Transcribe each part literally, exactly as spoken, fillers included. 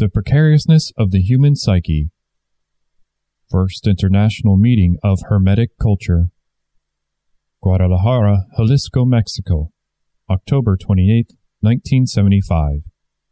The Precariousness of the Human Psyche. First International Meeting of Hermetic Culture. Guadalajara, Jalisco, Mexico, October twenty-eighth, nineteen seventy-five.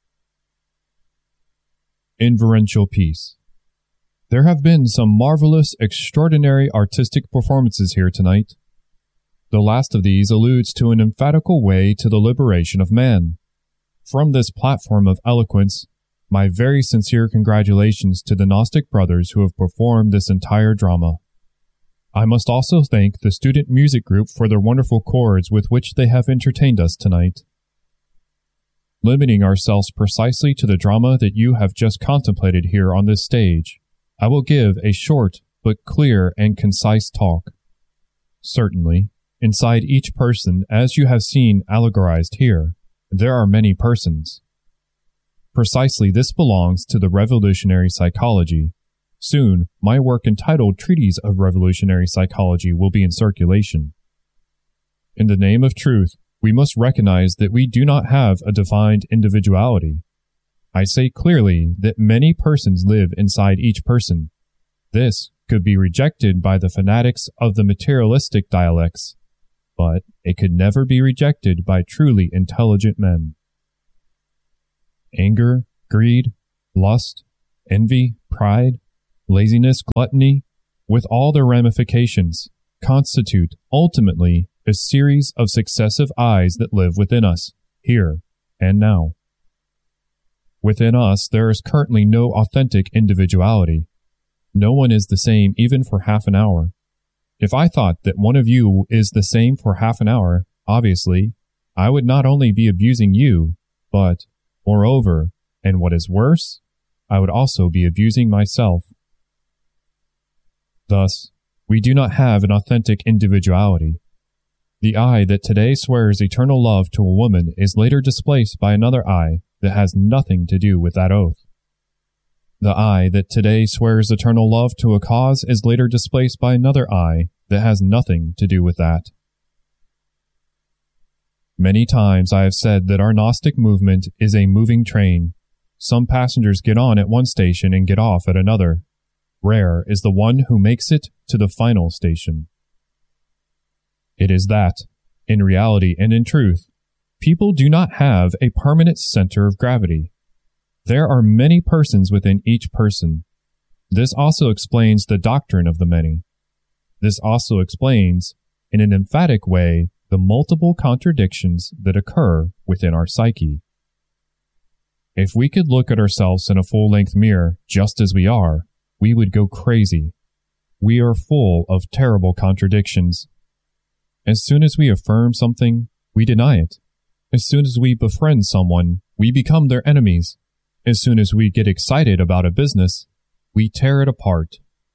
Inferential Piece. There have been some marvelous, extraordinary artistic performances here tonight. The last of these alludes to an emphatical way to the liberation of man. From this platform of eloquence, my very sincere congratulations to the Gnostic brothers who have performed this entire drama. I must also thank the student music group for their wonderful chords with which they have entertained us tonight. Limiting ourselves precisely to the drama that you have just contemplated here on this stage, I will give a short but clear and concise talk. Certainly, inside each person, as you have seen allegorized here, there are many persons. Precisely this belongs to the revolutionary psychology. Soon, my work entitled Treatise of Revolutionary Psychology will be in circulation. In the name of truth, we must recognize that we do not have a defined individuality. I say clearly that many persons live inside each person. This could be rejected by the fanatics of the materialistic dialects, but it could never be rejected by truly intelligent men. Anger, greed, lust, envy, pride, laziness, gluttony, with all their ramifications, constitute ultimately a series of successive I's that live within us, here and now. Within us there is currently no authentic individuality. No one is the same even for half an hour. If I thought that one of you is the same for half an hour, obviously, I would not only be abusing you, but, moreover, and what is worse, I would also be abusing myself. Thus, we do not have an authentic individuality. The I that today swears eternal love to a woman is later displaced by another I that has nothing to do with that oath. The I that today swears eternal love to a cause is later displaced by another I that has nothing to do with that. Many times I have said that our Gnostic movement is a moving train. Some passengers get on at one station and get off at another. Rare is the one who makes it to the final station. It is that, in reality and in truth, people do not have a permanent center of gravity. There are many persons within each person. This also explains the doctrine of the many. This also explains, in an emphatic way, the multiple contradictions that occur within our psyche. If we could look at ourselves in a full-length mirror just as we are, we would go crazy. We are full of terrible contradictions. As soon as we affirm something, we deny it. As soon as we befriend someone, we become their enemies. As soon as we get excited about a business, we tear it apart.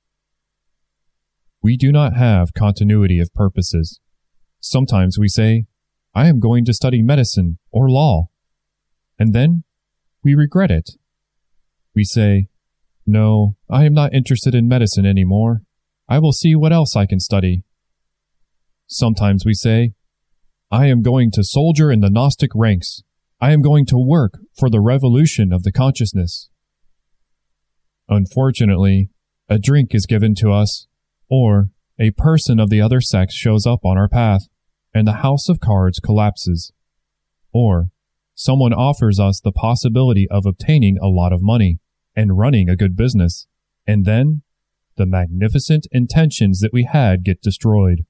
We do not have continuity of purposes. Sometimes we say, I am going to study medicine or law. And then we regret it. We say, no, I am not interested in medicine anymore. I will see what else I can study. Sometimes we say, I am going to soldier in the Gnostic ranks. I am going to work for the revolution of the consciousness. Unfortunately, a drink is given to us, or a person of the other sex shows up on our path, and the house of cards collapses. Or someone offers us the possibility of obtaining a lot of money and running a good business, and then the magnificent intentions that we had get destroyed.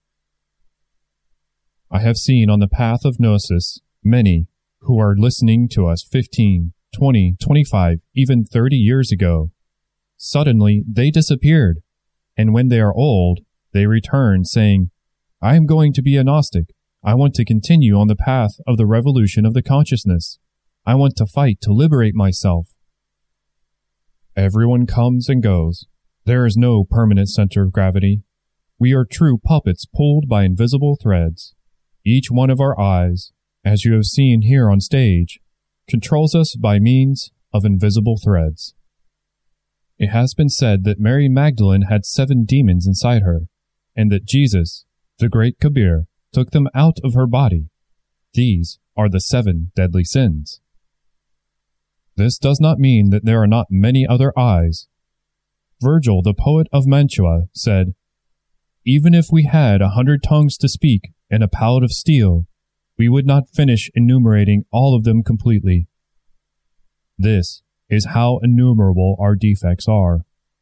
I have seen on the path of Gnosis many who are listening to us fifteen, twenty, twenty-five, even thirty years ago. Suddenly they disappeared, and when they are old, they return saying, I am going to be a Gnostic. I want to continue on the path of the revolution of the consciousness. I want to fight to liberate myself. Everyone comes and goes. There is no permanent center of gravity. We are true puppets pulled by invisible threads. Each one of our eyes, as you have seen here on stage, controls us by means of invisible threads. It has been said that Mary Magdalene had seven demons inside her, and that Jesus, the great Kabir, took them out of her body. These are the seven deadly sins. The This does not mean that there are not many other eyes. Virgil, the poet of Mantua, said, "Even if we had a hundred tongues to speak and a palette of steel, we would not finish enumerating all of them completely." This is how innumerable our defects are.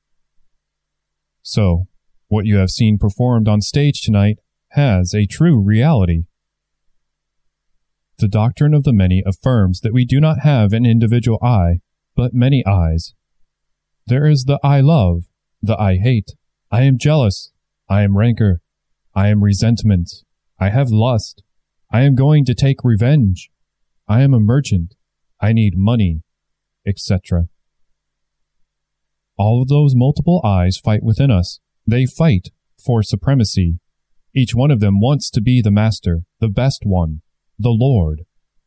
So, what you have seen performed on stage tonight has a true reality. The doctrine of the many affirms that we do not have an individual I, but many eyes. There is the I love, the I hate, I am jealous, I am rancor, I am resentment, I have lust, I am going to take revenge, I am a merchant, I need money, et cetera. All of those multiple I's fight within us. They fight for supremacy. Each one of them wants to be the master, the best one, the Lord.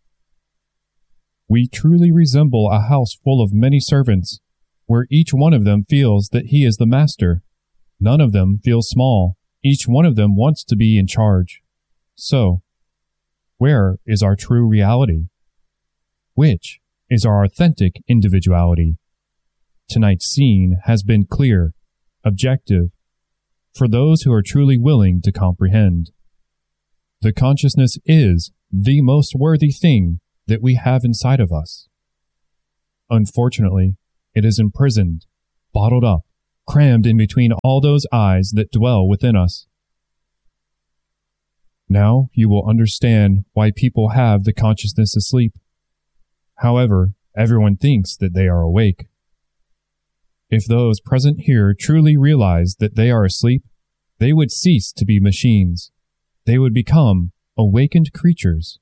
We truly resemble a house full of many servants, where each one of them feels that he is the master. None of them feels small. Each one of them wants to be in charge. So, where is our true reality? Which is our authentic individuality? Tonight's scene has been clear, objective, for those who are truly willing to comprehend. The consciousness is the most worthy thing that we have inside of us. Unfortunately, it is imprisoned, bottled up, crammed in between all those eyes that dwell within us. Now you will understand why people have the consciousness asleep. However, everyone thinks that they are awake. If those present here truly realized that they are asleep, they would cease to be machines. They would become awakened creatures.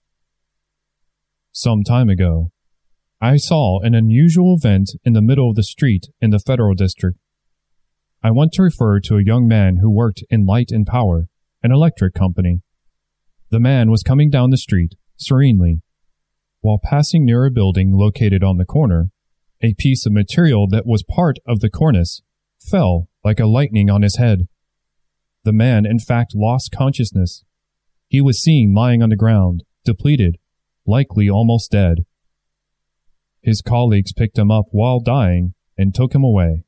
Some time ago, I saw an unusual event in the middle of the street in the Federal District. I want to refer to a young man who worked in Light and Power, an electric company. The man was coming down the street serenely. While passing near a building located on the corner, a piece of material that was part of the cornice fell like a lightning on his head. The man, in fact, lost consciousness. He was seen lying on the ground, depleted, likely almost dead. His colleagues picked him up while dying and took him away.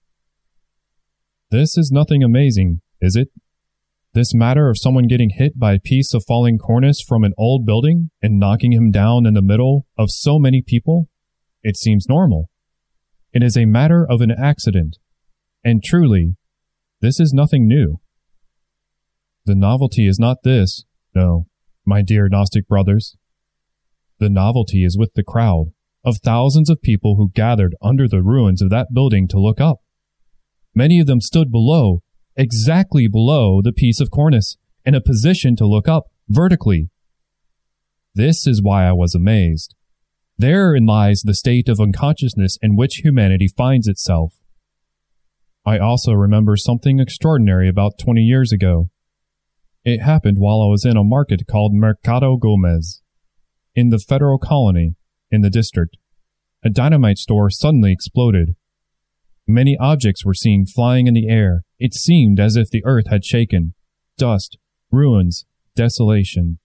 This is nothing amazing, is it? This matter of someone getting hit by a piece of falling cornice from an old building and knocking him down in the middle of so many people? It seems normal. It is a matter of an accident. And truly, this is nothing new. The novelty is not this, no, my dear Gnostic brothers. The novelty is with the crowd of thousands of people who gathered under the ruins of that building to look up. Many of them stood below, exactly below the piece of cornice, in a position to look up vertically. This is why I was amazed. Therein lies the state of unconsciousness in which humanity finds itself. I also remember something extraordinary about twenty years ago. It happened while I was in a market called Mercado Gomez, in the federal colony, in the district. A dynamite store suddenly exploded. Many objects were seen flying in the air. It seemed as if the earth had shaken. Dust, ruins, desolation.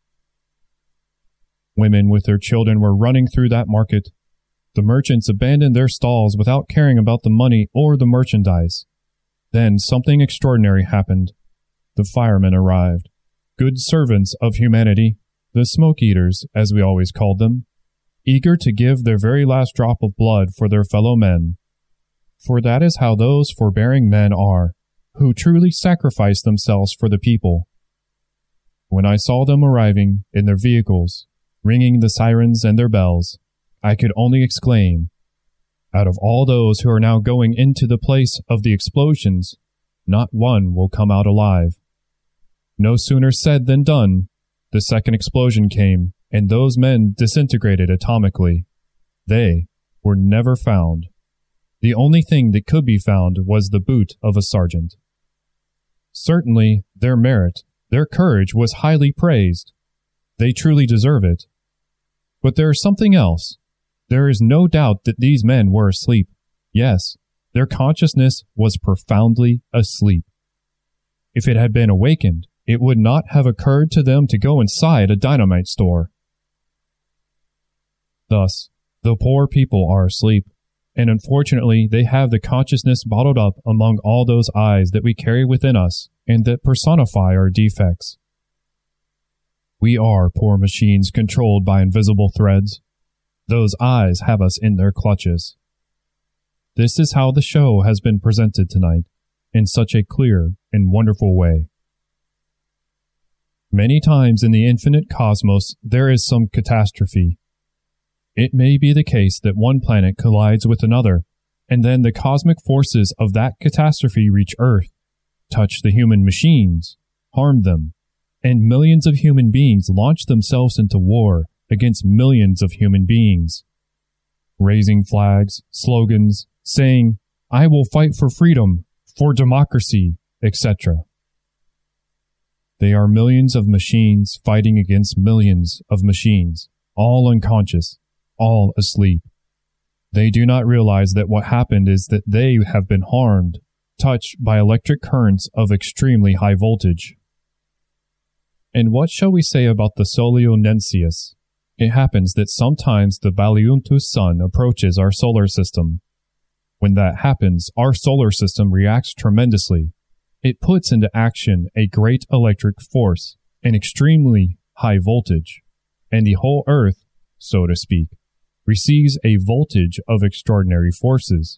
Women with their children were running through that market. The merchants abandoned their stalls without caring about the money or the merchandise. Then something extraordinary happened. The firemen arrived. Good servants of humanity, the smoke eaters, as we always called them, eager to give their very last drop of blood for their fellow men. For that is how those forbearing men are, who truly sacrifice themselves for the people. When I saw them arriving in their vehicles, ringing the sirens and their bells, I could only exclaim, out of all those who are now going into the place of the explosions, not one will come out alive. No sooner said than done. The second explosion came, and those men disintegrated atomically. They were never found. The only thing that could be found was the boot of a sergeant. Certainly, their merit, their courage was highly praised. They truly deserve it. But there is something else. There is no doubt that these men were asleep. Yes, their consciousness was profoundly asleep. If it had been awakened, it would not have occurred to them to go inside a dynamite store. Thus, The poor people are asleep, and unfortunately they have the consciousness bottled up among all those eyes that we carry within us and that personify our defects. We are poor machines controlled by invisible threads. Those eyes have us in their clutches. This is how the show has been presented tonight, in such a clear and wonderful way. Many times in the infinite cosmos there is some catastrophe. It may be the case that one planet collides with another, and then the cosmic forces of that catastrophe reach Earth, touch the human machines, harm them, and millions of human beings launch themselves into war against millions of human beings, raising flags, slogans, saying, "I will fight for freedom, for democracy," et cetera. They are millions of machines fighting against millions of machines, all unconscious, all asleep. They do not realize that what happened is that they have been harmed, touched by electric currents of extremely high voltage. And what shall we say about the Solionensius? It happens that sometimes the Baliuntus sun approaches our solar system. When that happens, our solar system reacts tremendously. It puts into action a great electric force, an extremely high voltage, and the whole Earth, so to speak, receives a voltage of extraordinary forces.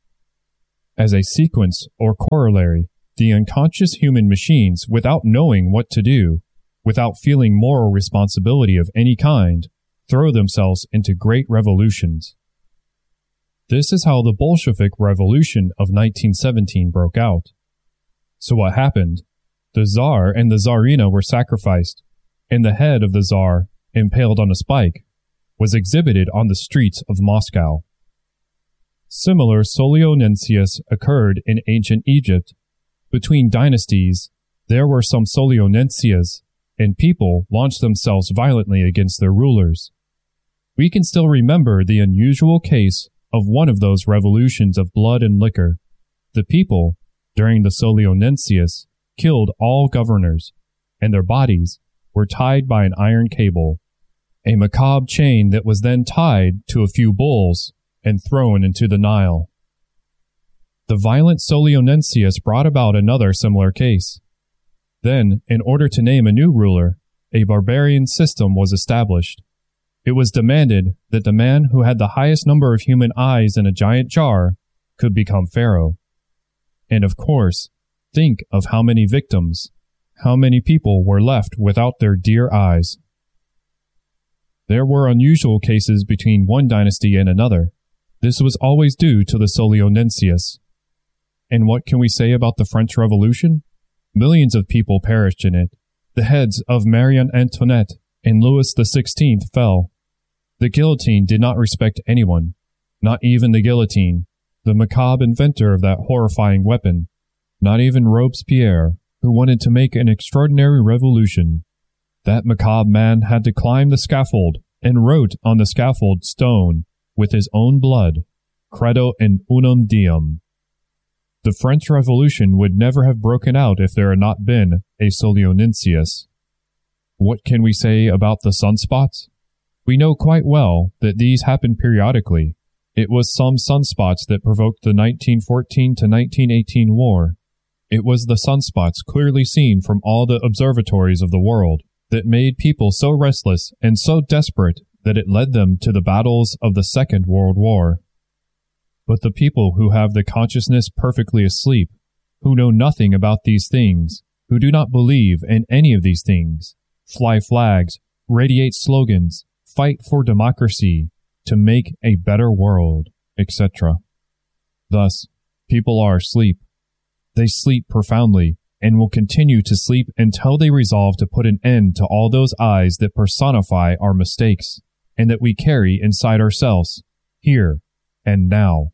As a sequence or corollary, the unconscious human machines, without knowing what to do, without feeling moral responsibility of any kind, throw themselves into great revolutions. This is how the Bolshevik Revolution of nineteen seventeen broke out. So what happened? The Tsar and the Tsarina were sacrificed, and the head of the Tsar, impaled on a spike, was exhibited on the streets of Moscow. Similar Solionensius occurred in ancient Egypt. Between dynasties, there were some Solionensias, and people launched themselves violently against their rulers. We can still remember the unusual case of one of those revolutions of blood and liquor. The people, during the Solionensius, killed all governors, and their bodies were tied by an iron cable, a macabre chain that was then tied to a few bulls and thrown into the Nile. The violent Solionensius brought about another similar case. Then, in order to name a new ruler, a barbarian system was established. It was demanded that the man who had the highest number of human eyes in a giant jar could become pharaoh. And of course, think of how many victims, how many people were left without their dear eyes. There were unusual cases between one dynasty and another. This was always due to the Solionensius. And what can we say about the French Revolution? Millions of people perished in it. The heads of Marie Antoinette and Louis the sixteenth fell. The guillotine did not respect anyone, not even the guillotine, the macabre inventor of that horrifying weapon, not even Robespierre, who wanted to make an extraordinary revolution. That macabre man had to climb the scaffold and wrote on the scaffold stone, with his own blood, Credo in unum diem. The French Revolution would never have broken out if there had not been a Solionensius. What can we say about the sunspots? We know quite well that these happen periodically. It was some sunspots that provoked the nineteen fourteen to nineteen eighteen war. It was the sunspots clearly seen from all the observatories of the world that made people so restless and so desperate that it led them to the battles of the Second World War. But the people who have the consciousness perfectly asleep, who know nothing about these things, who do not believe in any of these things, fly flags, radiate slogans, fight for democracy, to make a better world, et cetera. Thus, people are asleep. They sleep profoundly, and will continue to sleep until they resolve to put an end to all those eyes that personify our mistakes, and that we carry inside ourselves, here and now.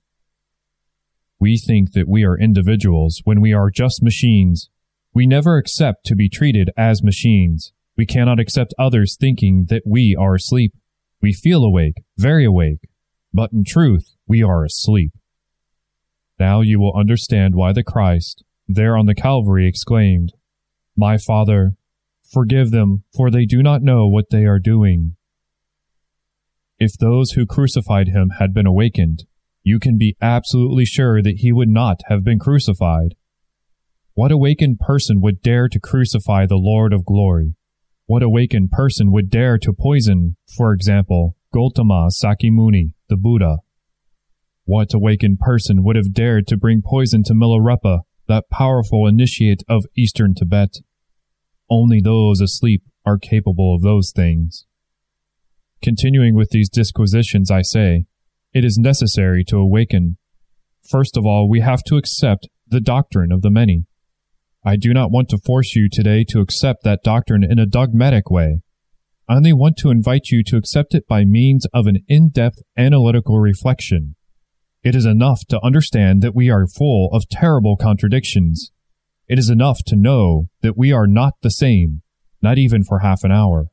We think that we are individuals when we are just machines. We never accept to be treated as machines. We cannot accept others thinking that we are asleep. We feel awake, very awake, but in truth, we are asleep. Now you will understand why the Christ, there on the Calvary, exclaimed, "My Father, forgive them, for they do not know what they are doing." If those who crucified him had been awakened, you can be absolutely sure that he would not have been crucified. What awakened person would dare to crucify the Lord of glory? What awakened person would dare to poison, for example, Gautama Sakyamuni, the Buddha? What awakened person would have dared to bring poison to Milarepa, that powerful initiate of Eastern Tibet? Only those asleep are capable of those things. Continuing with these disquisitions, I say, it is necessary to awaken. First of all, we have to accept the doctrine of the many. I do not want to force you today to accept that doctrine in a dogmatic way. I only want to invite you to accept it by means of an in-depth analytical reflection. It is enough to understand that we are full of terrible contradictions. It is enough to know that we are not the same, not even for half an hour.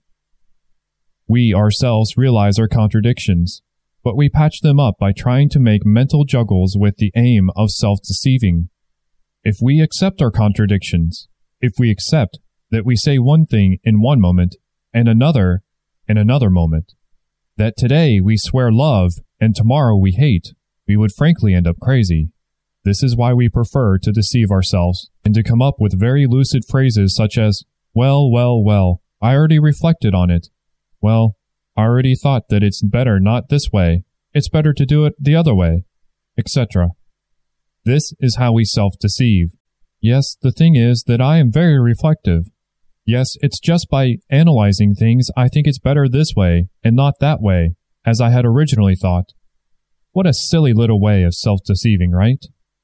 We ourselves realize our contradictions, but we patch them up by trying to make mental juggles with the aim of self-deceiving. If we accept our contradictions, if we accept that we say one thing in one moment and another in another moment, that today we swear love and tomorrow we hate, we would frankly end up crazy. This is why we prefer to deceive ourselves and to come up with very lucid phrases such as, well, well, well, I already reflected on it. Well, I already thought that it's better not this way. It's better to do it the other way, et cetera. This is how we self-deceive. Yes, the thing is that I am very reflective. Yes, it's just by analyzing things I think it's better this way and not that way, as I had originally thought. What a silly little way of self-deceiving, right?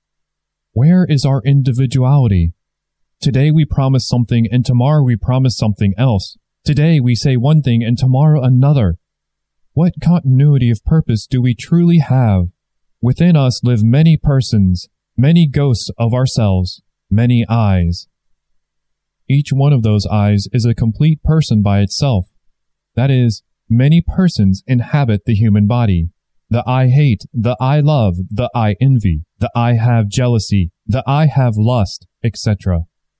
Where is our individuality? Today we promise something and tomorrow we promise something else. Today we say one thing and tomorrow another. What continuity of purpose do we truly have? Within us live many persons, many ghosts of ourselves, many eyes. Each one of those eyes is a complete person by itself. That is, many persons inhabit the human body. The I hate, the I love, the I envy, the I have jealousy, the I have lust, et cetera.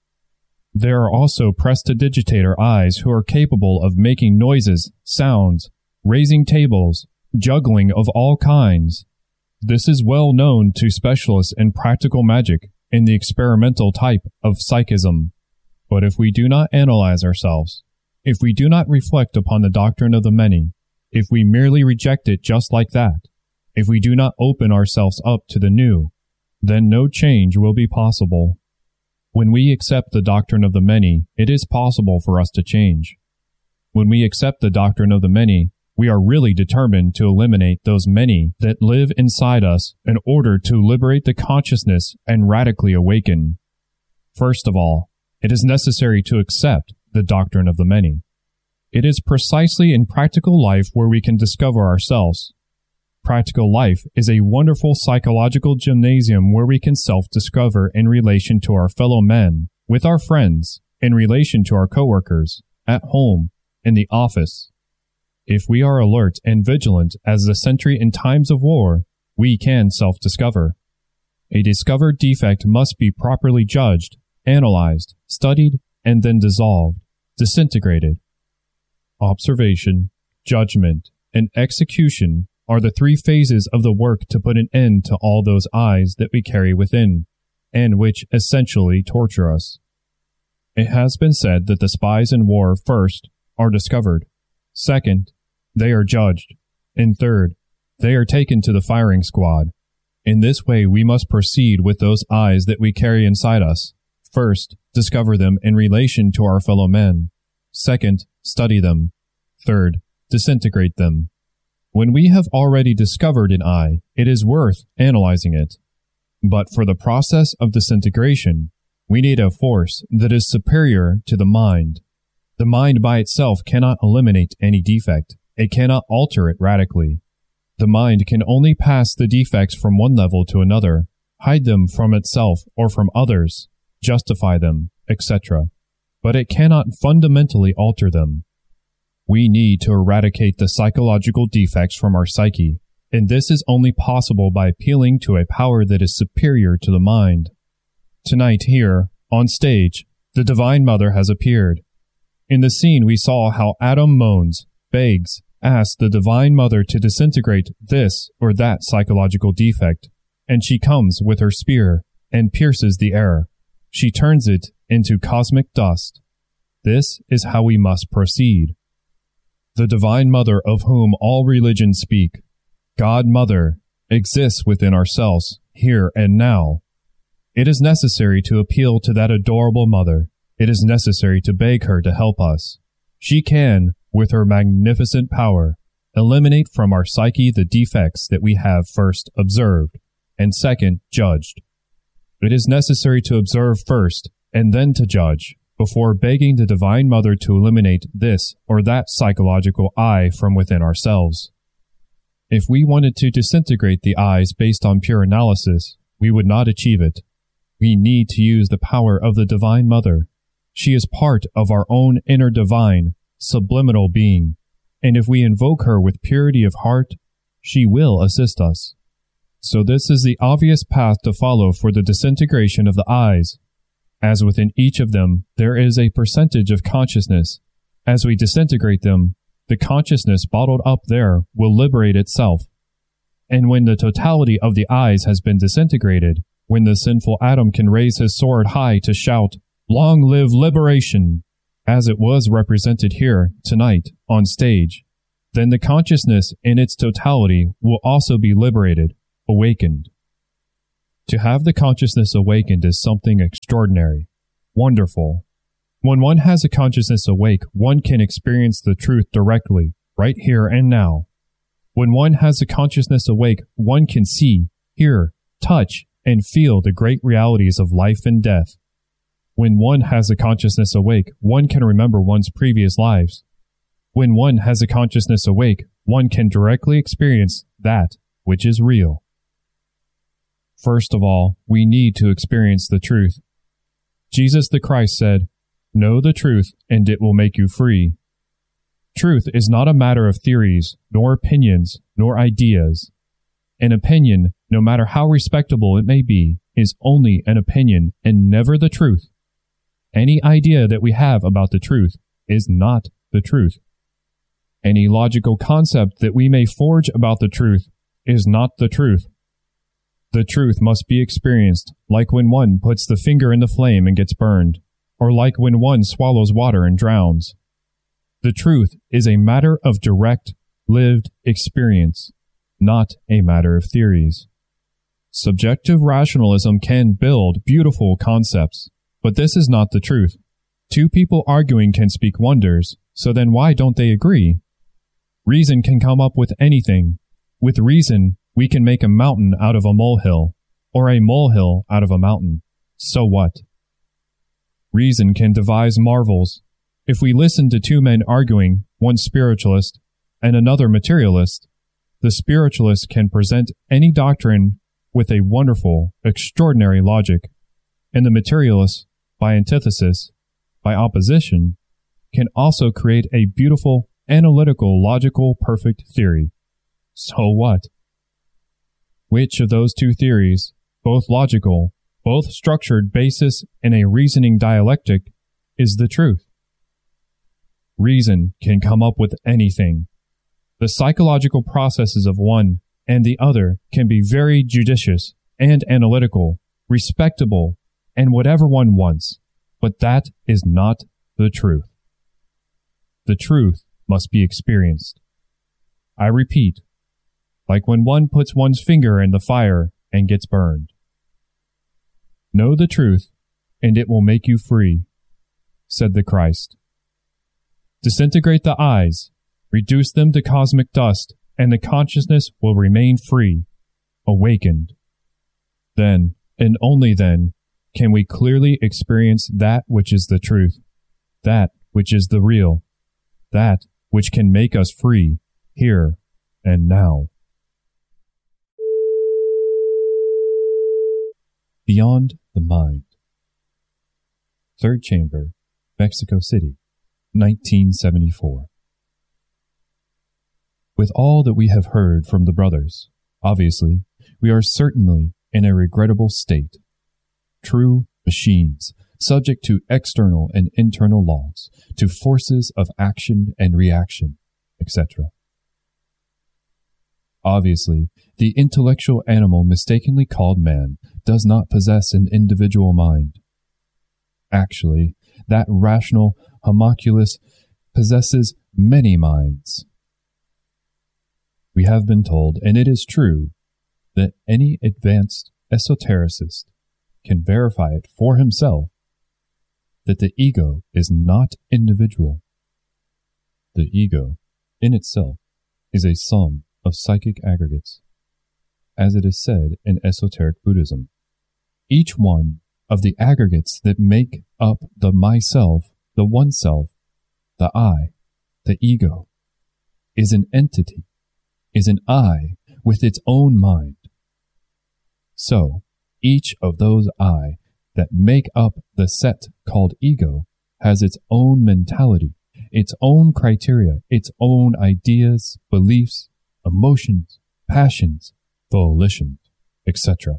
There are also prestidigitator eyes who are capable of making noises, sounds, raising tables, juggling of all kinds. This is well known to specialists in practical magic in the experimental type of psychism. But if we do not analyze ourselves, if we do not reflect upon the doctrine of the many, if we merely reject it just like that, if we do not open ourselves up to the new, then no change will be possible. When we accept the doctrine of the many, it is possible for us to change. When we accept the doctrine of the many, we are really determined to eliminate those many that live inside us in order to liberate the consciousness and radically awaken. First of all, it is necessary to accept the doctrine of the many. It is precisely in practical life where we can discover ourselves. Practical life is a wonderful psychological gymnasium where we can self-discover in relation to our fellow men, with our friends, in relation to our coworkers, at home, in the office. If we are alert and vigilant as the sentry in times of war, we can self-discover. A discovered defect must be properly judged, analyzed, studied, and then dissolved, disintegrated. Observation, judgment, and execution are the three phases of the work to put an end to all those eyes that we carry within, and which essentially torture us. It has been said that the spies in war, first, are discovered. Second, they are judged. And third, they are taken to the firing squad. In this way, we must proceed with those eyes that we carry inside us. First, discover them in relation to our fellow men. Second, study them. Third, disintegrate them. When we have already discovered an eye, it is worth analyzing it. But for the process of disintegration, we need a force that is superior to the mind. The mind by itself cannot eliminate any defect. It cannot alter it radically. The mind can only pass the defects from one level to another, hide them from itself or from others, justify them, et cetera. But it cannot fundamentally alter them. We need to eradicate the psychological defects from our psyche, and this is only possible by appealing to a power that is superior to the mind. Tonight here, on stage, the Divine Mother has appeared. In the scene we saw how Adam moans, begs, ask the Divine Mother to disintegrate this or that psychological defect, and she comes with her spear and pierces the air. She turns it into cosmic dust. This is how we must proceed. The Divine Mother of whom all religions speak, God Mother, exists within ourselves, here and now. It is necessary to appeal to that adorable Mother. It is necessary to beg her to help us. She can, with her magnificent power, eliminate from our psyche the defects that we have first observed, and second, judged. It is necessary to observe first, and then to judge, before begging the Divine Mother to eliminate this or that psychological I from within ourselves. If we wanted to disintegrate the I's based on pure analysis, we would not achieve it. We need to use the power of the Divine Mother. She is part of our own inner divine, subliminal being, and if we invoke her with purity of heart, she will assist us. So this is the obvious path to follow for the disintegration of the I's. As within each of them, there is a percentage of consciousness. As we disintegrate them, the consciousness bottled up there will liberate itself. And when the totality of the I's has been disintegrated, when the sinful Adam can raise his sword high to shout, "Long live liberation," as it was represented here tonight on stage, then the consciousness in its totality will also be liberated, awakened. To have the consciousness awakened is something extraordinary, wonderful. When one has a consciousness awake, one can experience the truth directly, right here and now. When one has a consciousness awake, one can see, hear, touch, and feel the great realities of life and death. When one has a consciousness awake, one can remember one's previous lives. When one has a consciousness awake, one can directly experience that which is real. First of all, we need to experience the truth. Jesus the Christ said, "Know the truth, and it will make you free." Truth is not a matter of theories, nor opinions, nor ideas. An opinion, no matter how respectable it may be, is only an opinion and never the truth. Any idea that we have about the truth is not the truth. Any logical concept that we may forge about the truth is not the truth. The truth must be experienced, like when one puts the finger in the flame and gets burned, or like when one swallows water and drowns. The truth is a matter of direct, lived experience, not a matter of theories. Subjective rationalism can build beautiful concepts, but this is not the truth. Two people arguing can speak wonders, so then why don't they agree? Reason can come up with anything. With reason, we can make a mountain out of a molehill, or a molehill out of a mountain. So what? Reason can devise marvels. If we listen to two men arguing, one spiritualist and another materialist, the spiritualist can present any doctrine with a wonderful, extraordinary logic, and the materialist, by antithesis, by opposition, can also create a beautiful, analytical, logical, perfect theory. So what? Which of those two theories, both logical, both structured basis in a reasoning dialectic, is the truth? Reason can come up with anything. The psychological processes of one and the other can be very judicious and analytical, respectable, and whatever one wants, but that is not the truth. The truth must be experienced. I repeat, like when one puts one's finger in the fire and gets burned. Know the truth, and it will make you free, said the Christ. Disintegrate the I's, reduce them to cosmic dust, and the consciousness will remain free, awakened. Then, and only then, can we clearly experience that which is the truth, that which is the real, that which can make us free, here and now. Beyond the Mind. Third Chamber, Mexico City, nineteen seventy-four. With all that we have heard from the brothers, obviously, we are certainly in a regrettable state. True machines, subject to external and internal laws, to forces of action and reaction, et cetera, Obviously, the intellectual animal mistakenly called man does not possess an individual mind. Actually, that rational homunculus possesses many minds. We have been told, and it is true, that any advanced esotericist can verify it for himself, that the ego is not individual. The ego, in itself, is a sum of psychic aggregates, as it is said in esoteric Buddhism. Each one of the aggregates that make up the myself, the oneself, the I, the ego, is an entity, is an I with its own mind. So, each of those I that make up the set called ego has its own mentality, its own criteria, its own ideas, beliefs, emotions, passions, volitions, et cetera.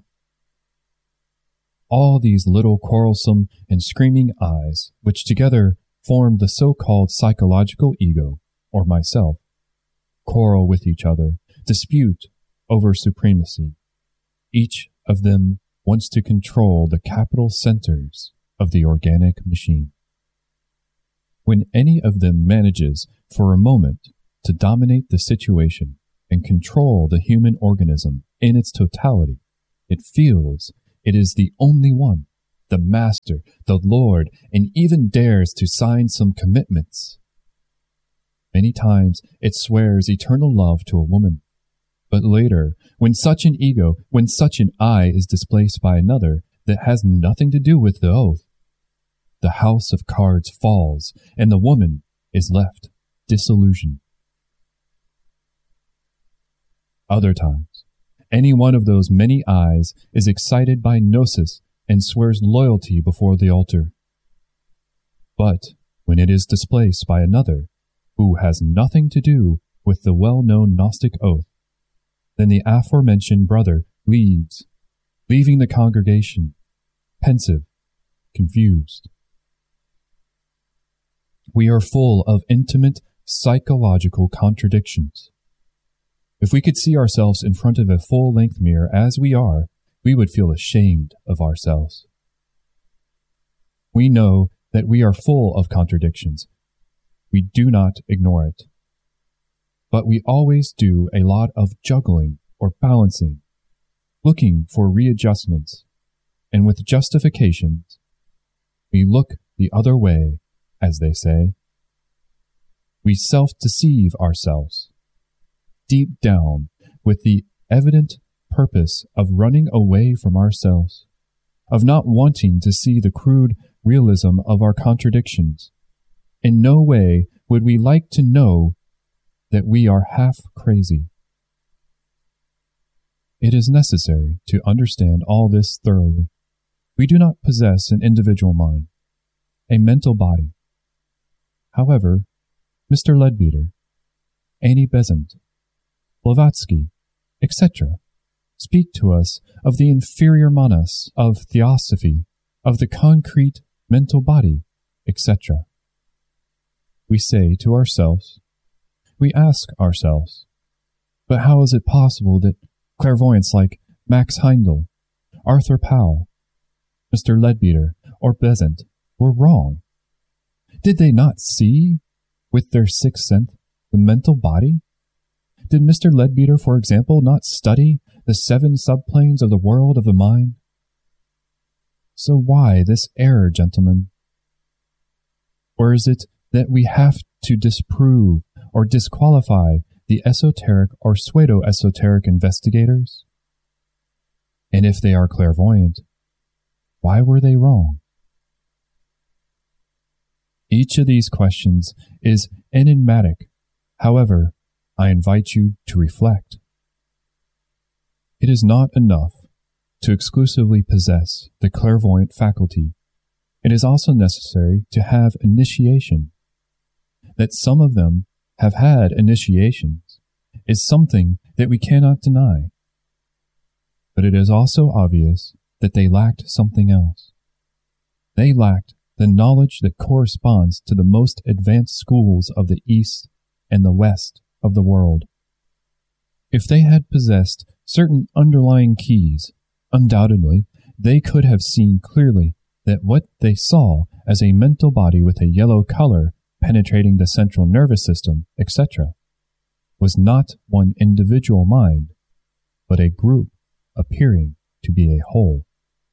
All these little quarrelsome and screaming I's, which together form the so-called psychological ego, or myself, quarrel with each other, dispute over supremacy. Each of them wants to control the capital centers of the organic machine. When any of them manages for a moment to dominate the situation and control the human organism in its totality, it feels it is the only one, the master, the Lord, and even dares to sign some commitments. Many times it swears eternal love to a woman. But later, when such an ego, when such an I is displaced by another that has nothing to do with the oath, the house of cards falls and the woman is left disillusioned. Other times, any one of those many I's is excited by gnosis and swears loyalty before the altar. But when it is displaced by another who has nothing to do with the well-known Gnostic oath, then the aforementioned brother leaves, leaving the congregation, pensive, confused. We are full of intimate psychological contradictions. If we could see ourselves in front of a full-length mirror as we are, we would feel ashamed of ourselves. We know that we are full of contradictions. We do not ignore it. But we always do a lot of juggling or balancing, looking for readjustments, and with justifications, we look the other way, as they say. We self-deceive ourselves, deep down, with the evident purpose of running away from ourselves, of not wanting to see the crude realism of our contradictions. In no way would we like to know that we are half crazy. It is necessary to understand all this thoroughly. We do not possess an individual mind, a mental body. However, Mister Leadbeater, Annie Besant, Blavatsky, et cetera speak to us of the inferior manas of theosophy, of the concrete mental body, et cetera. We say to ourselves, we ask ourselves, but how is it possible that clairvoyants like Max Heindel, Arthur Powell, Mister Leadbeater, or Besant were wrong? Did they not see, with their sixth sense, the mental body? Did Mister Leadbeater, for example, not study the seven subplanes of the world of the mind? So why this error, gentlemen? Or is it that we have to disprove or disqualify the esoteric or pseudo-esoteric investigators? And if they are clairvoyant, why were they wrong? Each of these questions is enigmatic. However, I invite you to reflect. It is not enough to exclusively possess the clairvoyant faculty. It is also necessary to have initiation. That some of them have had initiations is something that we cannot deny. But it is also obvious that they lacked something else. They lacked the knowledge that corresponds to the most advanced schools of the East and the West of the world. If they had possessed certain underlying keys, undoubtedly they could have seen clearly that what they saw as a mental body with a yellow color penetrating the central nervous system, et cetera, was not one individual mind, but a group appearing to be a whole.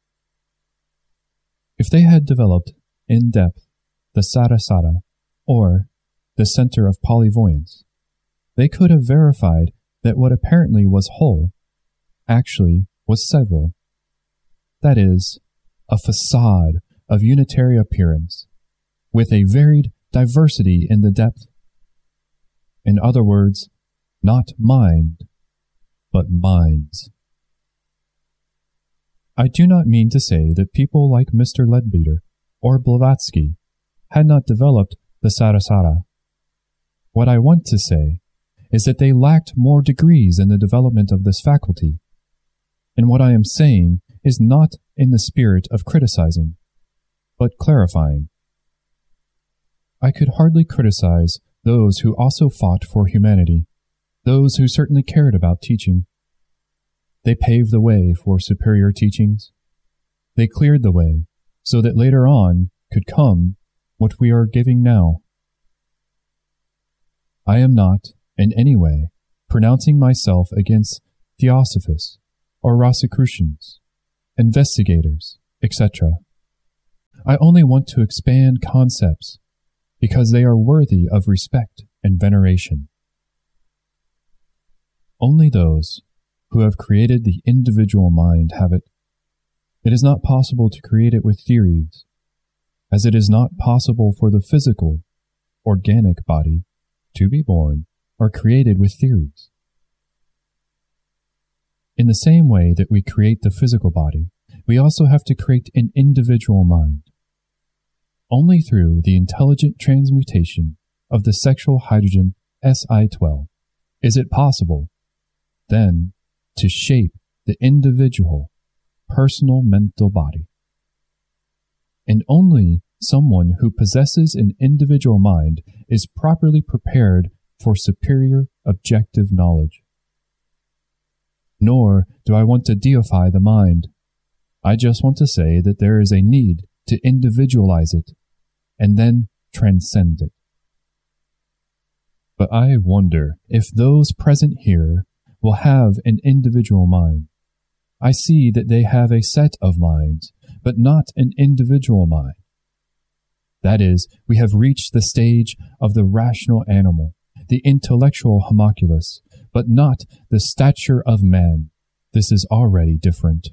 If they had developed in depth the Sarasara, or the center of polyvoyance, they could have verified that what apparently was whole actually was several. That is, a facade of unitary appearance, with a varied diversity in the depth. In other words, not mind, but minds. I do not mean to say that people like Mister Leadbeater or Blavatsky had not developed the Sarasara. What I want to say is that they lacked more degrees in the development of this faculty. And what I am saying is not in the spirit of criticizing, but clarifying. I could hardly criticize those who also fought for humanity, those who certainly cared about teaching. They paved the way for superior teachings. They cleared the way so that later on could come what we are giving now. I am not, in any way, pronouncing myself against theosophists or Rosicrucians, investigators, et cetera. I only want to expand concepts because they are worthy of respect and veneration. Only those who have created the individual mind have it. It is not possible to create it with theories, as it is not possible for the physical, organic body to be born or created with theories. In the same way that we create the physical body, we also have to create an individual mind. Only through the intelligent transmutation of the sexual hydrogen S I twelve is it possible, then, to shape the individual, personal mental body. And only someone who possesses an individual mind is properly prepared for superior objective knowledge. Nor do I want to deify the mind. I just want to say that there is a need to individualize it and then transcend it. But I wonder if those present here will have an individual mind. I see that they have a set of minds, but not an individual mind. That is, we have reached the stage of the rational animal, the intellectual homunculus, but not the stature of man. This is already different.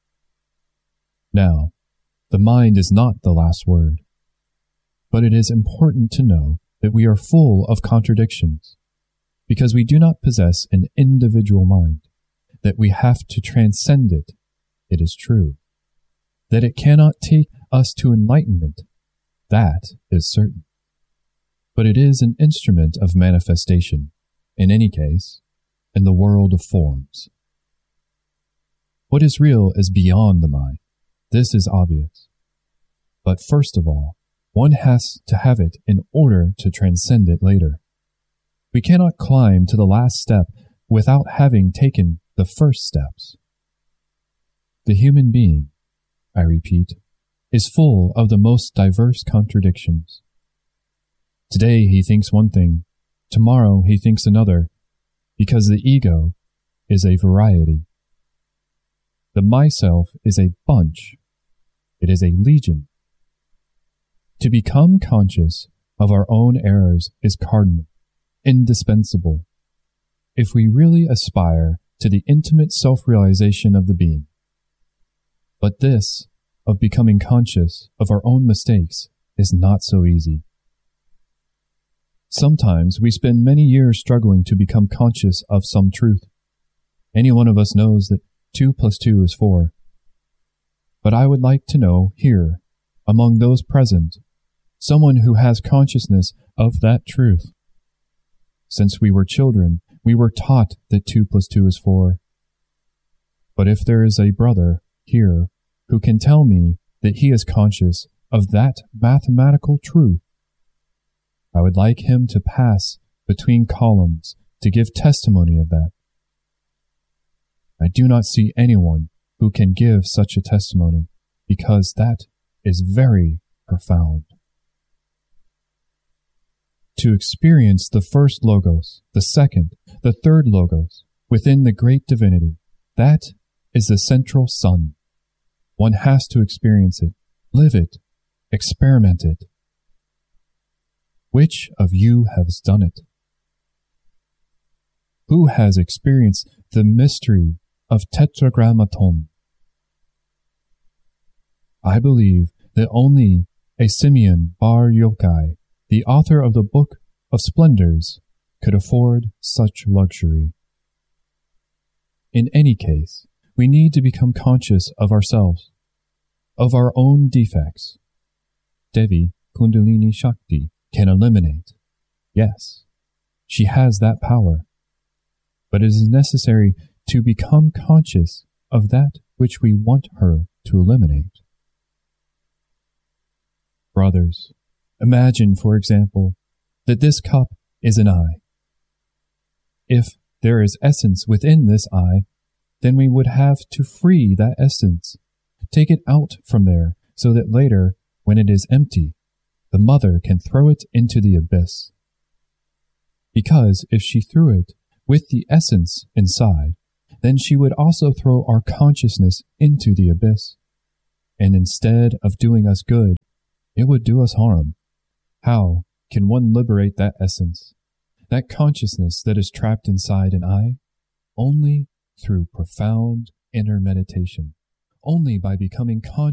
Now, the mind is not the last word, but it is important to know that we are full of contradictions, because we do not possess an individual mind, that we have to transcend it, it is true. That it cannot take us to enlightenment, that is certain. But it is an instrument of manifestation, in any case, in the world of forms. What is real is beyond the mind. This is obvious. But first of all, one has to have it in order to transcend it later. We cannot climb to the last step without having taken the first steps. The human being, I repeat, is full of the most diverse contradictions. Today he thinks one thing, tomorrow he thinks another, because the ego is a variety. The myself is a bunch. It is a legion. To become conscious of our own errors is cardinal, indispensable, if we really aspire to the intimate self-realization of the being. But this, of becoming conscious of our own mistakes, is not so easy. Sometimes we spend many years struggling to become conscious of some truth. Any one of us knows that two plus two is four. But I would like to know here, among those present, someone who has consciousness of that truth. Since we were children, we were taught that two plus two is four. But if there is a brother here who can tell me that he is conscious of that mathematical truth, I would like him to pass between columns to give testimony of that, I do not see anyone who can give such a testimony, because that is very profound. To experience the first Logos, the second, the third Logos, within the great divinity, that is the central sun. One has to experience it, live it, experiment it. Which of you has done it? Who has experienced the mystery of Tetragrammaton? I believe that only a Simeon Bar Yochai, the author of the Book of Splendors, could afford such luxury. In any case, we need to become conscious of ourselves, of our own defects. Devi Kundalini Shakti can eliminate. Yes, she has that power. But it is necessary to become conscious of that which we want her to eliminate. Brothers, imagine, for example, that this cup is an eye. If there is essence within this eye, then we would have to free that essence, take it out from there, so that later, when it is empty, the mother can throw it into the abyss. Because if she threw it with the essence inside, then she would also throw our consciousness into the abyss. And instead of doing us good, it would do us harm. How can one liberate that essence, that consciousness that is trapped inside an eye? Only through profound inner meditation, only by becoming conscious